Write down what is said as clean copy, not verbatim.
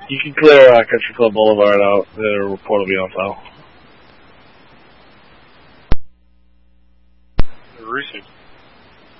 You can clear Country Club Boulevard out. The report will be on file. Rooster.